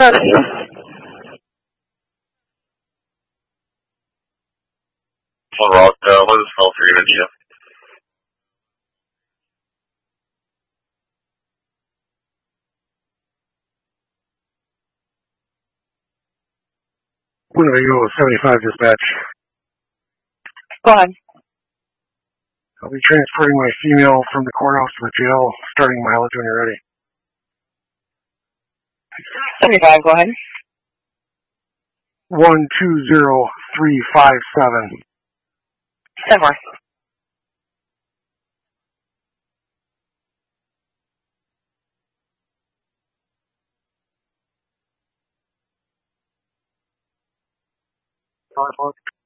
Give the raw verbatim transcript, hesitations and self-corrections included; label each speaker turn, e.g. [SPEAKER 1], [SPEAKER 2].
[SPEAKER 1] Rock, uh, what is the spell for your idea?
[SPEAKER 2] Winnebago seventy-five dispatch.
[SPEAKER 3] Go ahead.
[SPEAKER 2] I'll be transporting my female from the courthouse to the jail, starting mileage when you're ready.
[SPEAKER 3] seventy-five, go ahead.
[SPEAKER 2] one two zero three five seven.
[SPEAKER 3] ten more.
[SPEAKER 2] Norfolk